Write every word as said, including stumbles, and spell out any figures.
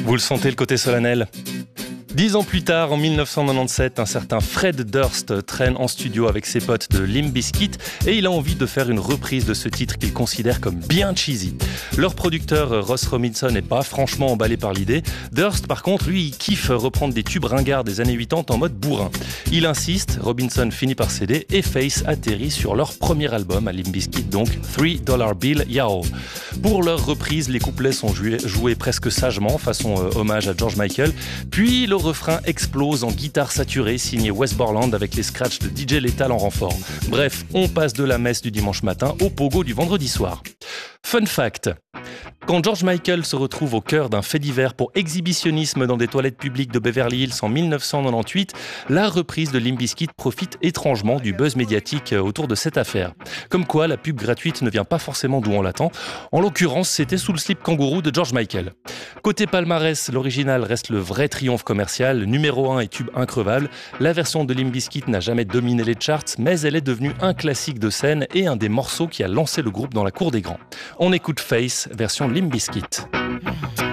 Vous le sentez, le côté solennel ? Dix ans plus tard, en dix-neuf cent quatre-vingt-dix-sept, un certain Fred Durst traîne en studio avec ses potes de Limp Bizkit et il a envie de faire une reprise de ce titre qu'il considère comme bien cheesy. Leur producteur Ross Robinson n'est pas franchement emballé par l'idée. Durst, par contre, lui, il kiffe reprendre des tubes ringards des années quatre-vingt-dix en mode bourrin. Il insiste, Robinson finit par céder et Face atterrit sur leur premier album à Limp Bizkit, donc three dollar Bill Y'all. Pour leur reprise, les couplets sont joués, joués presque sagement, façon euh, hommage à George Michael, puis le refrain explose en guitare saturée signé Wes Borland avec les scratchs de D J Lethal en renfort. Bref, on passe de la messe du dimanche matin au pogo du vendredi soir. Fun fact, quand George Michael se retrouve au cœur d'un fait divers pour exhibitionnisme dans des toilettes publiques de Beverly Hills en dix-neuf cent quatre-vingt-dix-huit, la reprise de Limp Bizkit profite étrangement du buzz médiatique autour de cette affaire. Comme quoi, la pub gratuite ne vient pas forcément d'où on l'attend. En l'occurrence, c'était sous le slip kangourou de George Michael. Côté palmarès, l'original reste le vrai triomphe commercial, numéro un et tube increvable. La version de Limp Bizkit n'a jamais dominé les charts, mais elle est devenue un classique de scène et un des morceaux qui a lancé le groupe dans la cour des grands. On écoute Face, version Limp Bizkit.